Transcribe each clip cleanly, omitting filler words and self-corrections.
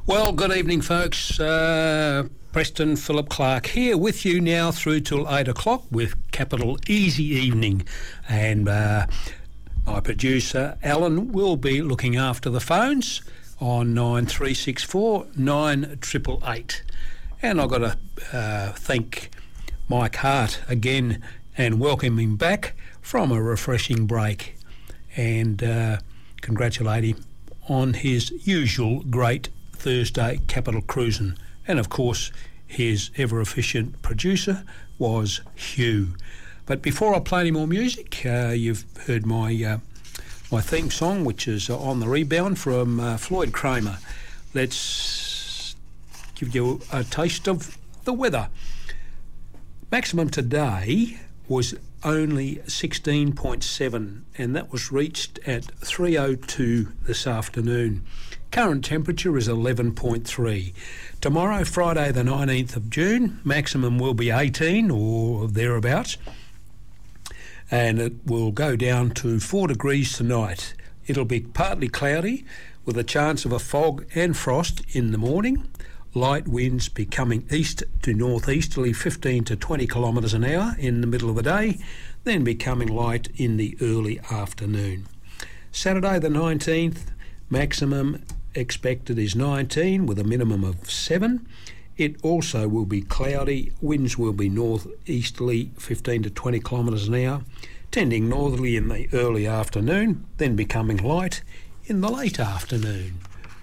Well, good evening, folks. Preston Philip Clark here with you now through till 8 o'clock with Capital Easy Evening. And my producer, Alan, will be looking after the phones on 9364 9888. And I've got to thank Mike Hart again and welcome him back from a refreshing break and congratulate him on his usual great Thursday Capital Cruising. And of course his ever efficient producer was Hugh. But before I play any more music, you've heard my theme song, which is On the Rebound from Floyd Kramer. Let's give you a taste of the weather. Maximum today was only 16.7 and that was reached at 3:02 this afternoon. Current temperature is 11.3. Tomorrow, Friday the 19th of June, maximum will be 18 or thereabouts, and it will go down to 4 degrees tonight. It'll be partly cloudy with a chance of a fog and frost in the morning. Light winds becoming east to northeasterly 15 to 20 kilometres an hour in the middle of the day, then becoming light in the early afternoon. Saturday the 19th, maximum expected is 19 with a minimum of 7. It also will be cloudy. Winds will be northeasterly 15 to 20 kilometres an hour, tending northerly in the early afternoon, then becoming light in the late afternoon.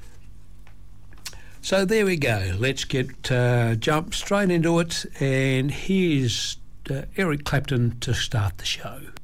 So there we go. Let's jump straight into it, and here's Eric Clapton to start the show.